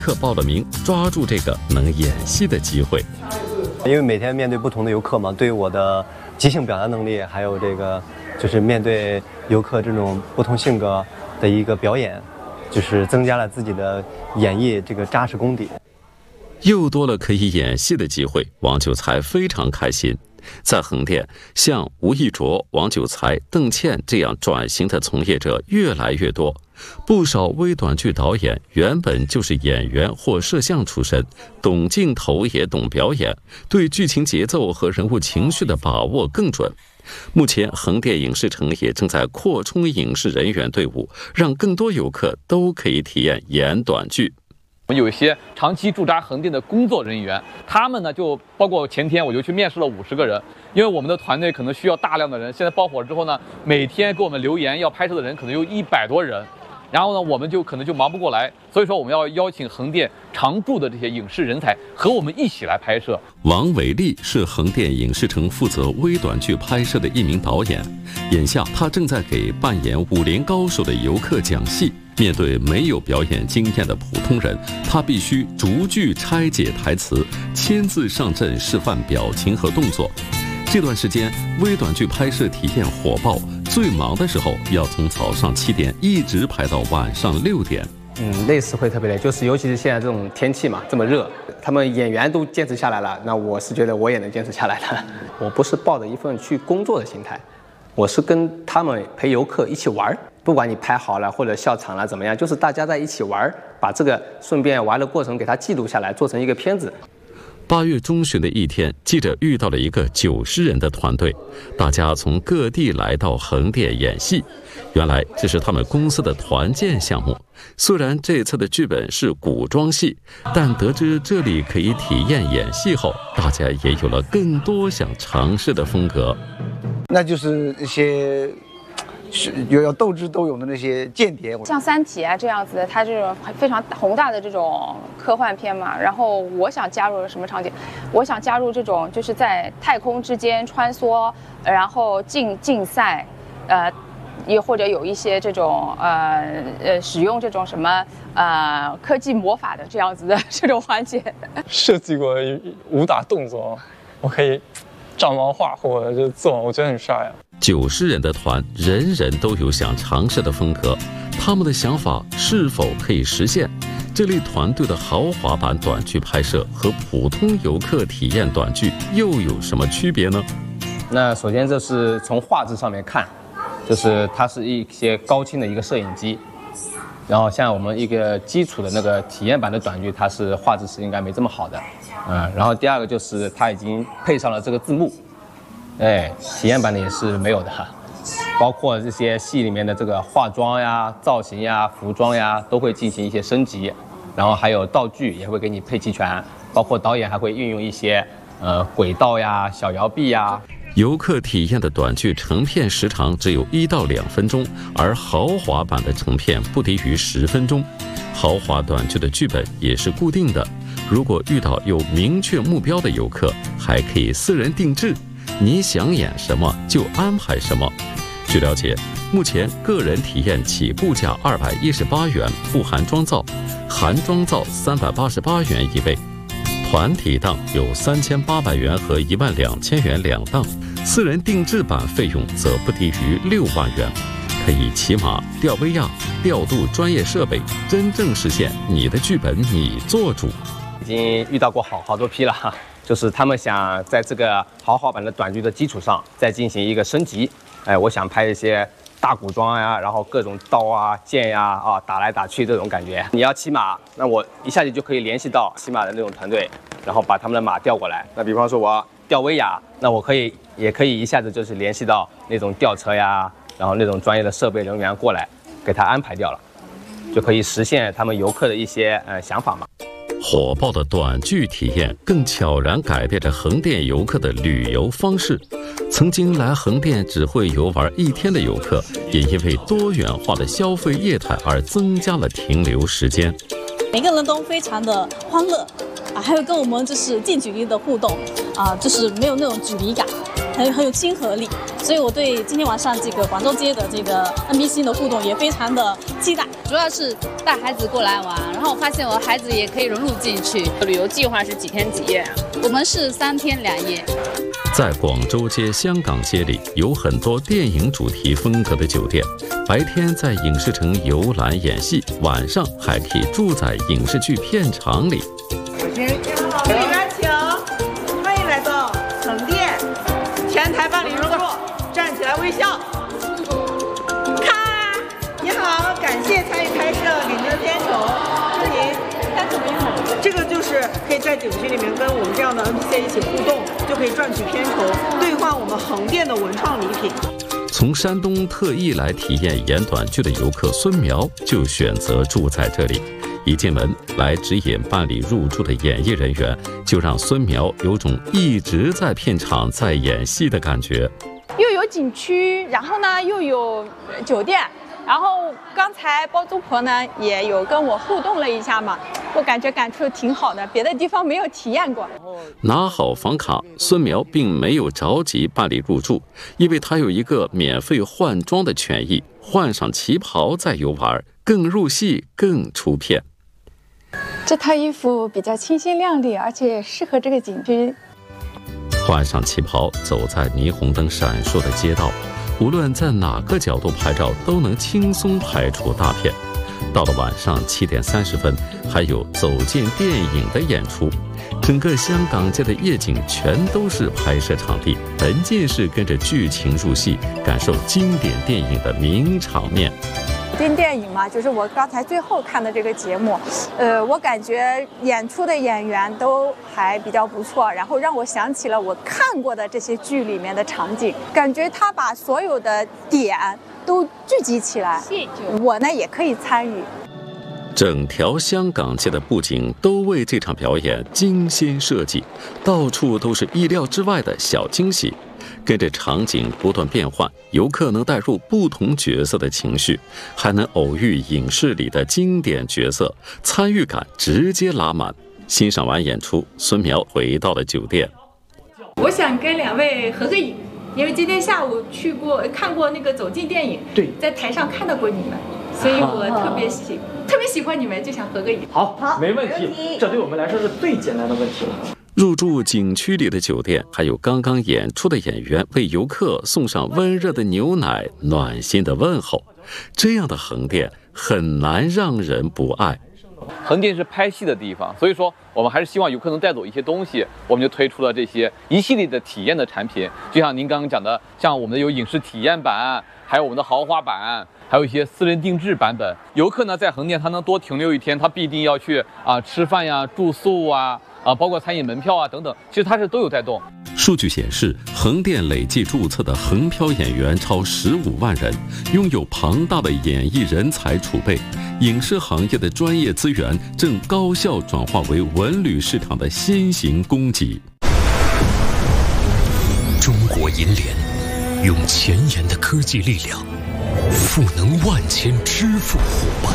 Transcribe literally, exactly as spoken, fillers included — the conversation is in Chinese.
客报了名，抓住这个能演戏的机会。 因为每天面对不同的游客嘛，对我的即兴表达能力，还有这个就是面对游客这种不同性格的一个表演，就是增加了自己的演绎这个扎实功底。 又多了可以演戏的机会，王九才非常开心。在横店，像吴亦卓、王九才、邓倩这样转型的从业者越来越多。不少微短剧导演原本就是演员或摄像出身，懂镜头也懂表演，对剧情节奏和人物情绪的把握更准。目前横店影视城也正在扩充影视人员队伍，让更多游客都可以体验演短剧。 我们有一些长期驻扎横店的工作人员，他们呢就包括前天我就去面试了五十个人，因为我们的团队可能需要大量的人，现在爆火之后呢，每天给我们留言要拍摄的人可能有一百多人。然后呢，我们就可能就忙不过来，所以说我们要邀请横店常驻的这些影视人才和我们一起来拍摄。 王伟丽是横店影视城负责微短剧拍摄的一名导演，眼下他正在给扮演武林高手的游客讲戏。面对没有表演经验的普通人，他必须逐句拆解台词，亲自上阵示范表情和动作。这段时间，微短剧拍摄体验火爆，最忙的时候要从早上七点一直拍到晚上六点。 嗯，累是会特别累，就是尤其是现在这种天气嘛，这么热，他们演员都坚持下来了，那我是觉得我也能坚持下来的。我不是抱着一份去工作的心态，我是跟他们陪游客一起玩，不管你拍好了或者笑场了怎么样，就是大家在一起玩，把这个顺便玩的过程给它记录下来，做成一个片子。 八月中旬的一天，记者遇到了一个九十人的团队，大家从各地来到横店演戏。原来这是他们公司的团建项目。虽然这次的剧本是古装戏，但得知这里可以体验演戏后，大家也有了更多想尝试的风格。 那就是一些是有有斗智斗勇的那些间谍， 像《三体》啊这样子的，它这种非常宏大的这种科幻片嘛。然后我想加入什么场景？我想加入这种就是在太空之间穿梭，然后竞竞赛，呃，也或者有一些这种呃呃使用这种什么呃科技魔法的这样子的这种环节。 设计过武打动作，我可以照猫画或者就做，我觉得很帅啊。 九十人的团，人人都有想尝试的风格，他们的想法是否可以实现？这类团队的豪华版短剧拍摄和普通游客体验短剧又有什么区别呢？ 那首先就是从画质上面看，就是它是一些高清的一个摄影机，然后像我们一个基础的那个体验版的短剧，它是画质是应该没这么好的，嗯，然后第二个就是它已经配上了这个字幕。哎，体验版的也是没有的，包括这些戏里面的这个化妆呀、造型呀、服装呀，都会进行一些升级，然后还有道具也会给你配齐全，包括导演还会运用一些呃轨道呀、小摇臂呀。 游客体验的短剧成片时长只有一到两分钟，而豪华版的成片不低于十分钟。豪华短剧的剧本也是固定的，如果遇到有明确目标的游客，还可以私人定制。你想演什么就安排什么。据了解，目前个人体验起步价二百一十八元，不含妆造，含妆造三百八十八元一位。团体档有三千八百元和一万两千元两档，私人定制版费用则不低于六万元，可以骑马、吊威亚、调度专业设备，真正实现你的剧本你做主。 已经遇到过好好多批了哈。就是他们想在这个豪华版的短剧的基础上再进行一个升级，哎，我想拍一些大古装呀，然后各种刀啊、剑呀啊打来打去这种感觉。你要骑马，那我一下子就可以联系到骑马的那种团队，然后把他们的马调过来。那比方说我要吊威亚，那我可以也可以一下子就是联系到那种吊车呀，然后那种专业的设备人员过来，给他安排掉了，就可以实现他们游客的一些呃想法嘛。 火爆的短剧体验更悄然改变着横店游客的旅游方式。曾经来横店只会游玩一天的游客，也因为多元化的消费业态而增加了停留时间。 每个人都非常的欢乐啊，还有跟我们就是近距离的互动啊，就是没有那种距离感，还有很有亲和力。 所以我对今天晚上这个广州街的这个 N P C 的互动也非常的期待。 主要是带孩子过来玩，然后我发现我孩子也可以融入进去。旅游计划是几天几夜啊？我们是三天两夜。 在广州街、香港街里有很多电影主题风格的酒店，白天在影视城游览演戏，晚上还可以住在影视剧片场里。 里边请，欢迎来到横店，前台办理入住，站起来微笑。咔，你好，感谢参与拍摄领证片酬，祝您看怎么样？这个就是可以在景区里面跟我们这样的 N P C 一起互动，就可以赚取片酬，兑换我们横店的文创礼品。 从山东特意来体验演短剧的游客孙苗就选择住在这里。一进门，来指引办理入住的演艺人员就让孙苗有种一直在片场在演戏的感觉。 又有景区，然后呢又有酒店，然后刚才包租婆呢也有跟我互动了一下嘛，我感觉感触挺好的，别的地方没有体验过。 拿好房卡，孙苗并没有着急办理入住，因为他有一个免费换装的权益，换上旗袍再游玩，更入戏，更出片。 这套衣服比较清新亮丽，而且适合这个景区。 换上旗袍，走在霓虹灯闪烁的街道，无论在哪个角度拍照，都能轻松拍出大片。到了晚上七点三十分，还有走进电影的演出。整个香港街的夜景全都是拍摄场地，沉浸式跟着剧情入戏，感受经典电影的名场面。 听电影嘛，就是我刚才最后看的这个节目，呃，我感觉演出的演员都还比较不错，然后让我想起了我看过的这些剧里面的场景，感觉他把所有的点都聚集起来，我呢也可以参与。 整条香港街的布景都为这场表演精心设计，到处都是意料之外的小惊喜。跟着场景不断变换，游客能带入不同角色的情绪，还能偶遇影视里的经典角色，参与感直接拉满。欣赏完演出，孙苗回到了酒店。 我想跟两位合个影，因为今天下午去过看过那个走进电影， 对， 在台上看到过你们，所以我特别喜、啊、特别喜欢你们，就想合个影。 好，好，没问题，这对我们来说是最简单的问题了。 入住景区里的酒店，还有刚刚演出的演员为游客送上温热的牛奶，暖心的问候。这样的横店很难让人不爱。 横店是拍戏的地方，所以说我们还是希望游客能带走一些东西，我们就推出了这些一系列的体验的产品。就像您刚刚讲的，像我们的有影视体验版，还有我们的豪华版，还有一些私人定制版本。游客呢在横店他能多停留一天，他必定要去啊吃饭呀、住宿啊。啊，包括餐饮门票啊等等，其实它是都有带动。 数据显示，横店累计注册的横漂演员超十五万人，拥有庞大的演艺人才储备，影视行业的专业资源正高效转化为文旅市场的新型供给。 中国银联用前沿的科技力量，赋能万千支付伙伴。